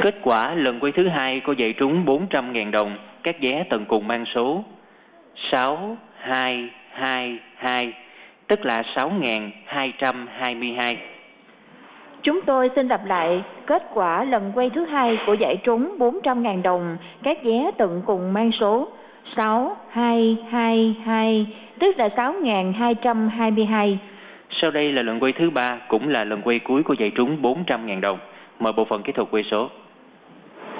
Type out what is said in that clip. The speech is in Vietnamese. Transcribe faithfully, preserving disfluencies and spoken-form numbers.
Kết quả lần quay thứ hai cô dạy trúng bốn trăm nghìn đồng, các vé tận cùng mang số sáu hai hai hai, tức là sáu nghìn hai trăm hai mươi hai. Chúng tôi xin đọc lại kết quả lần quay thứ hai của giải trúng bốn trăm nghìn đồng, các vé tận cùng mang số sáu hai hai hai, tức là sáu nghìn hai trăm hai mươi hai. Sau đây là lần quay thứ ba, cũng là lần quay cuối của giải trúng bốn trăm nghìn đồng. Mời bộ phận kỹ thuật quay số.